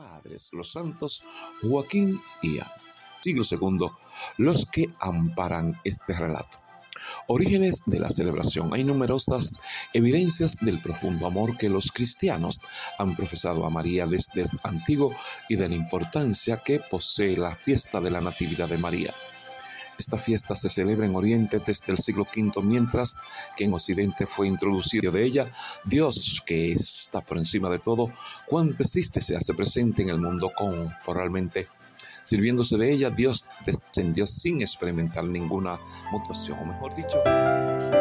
padres, los santos Joaquín y Ana. Siglo II, los que amparan este relato. Orígenes de la celebración. Hay numerosas evidencias del profundo amor que los cristianos han profesado a María desde antiguo y de la importancia que posee la fiesta de la Natividad de María. Esta fiesta se celebra en Oriente desde el siglo V, mientras que en Occidente fue introducido de ella Dios, que está por encima de todo cuanto existe, se hace presente en el mundo corporalmente. Sirviéndose de ella, Dios descendió sin experimentar ninguna mutación, o mejor dicho,